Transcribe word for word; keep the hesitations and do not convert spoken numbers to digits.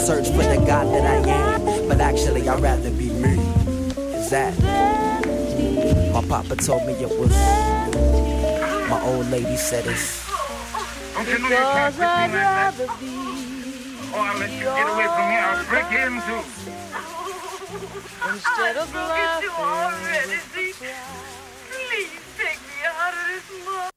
Search for the God that I am, but actually I'd rather be me. Is that? My papa told me it was. My old lady said it's. Because I'd rather be. Or I'll let you get away from me, I'll break you in two. Instead of laughing. Please take me out of this mud.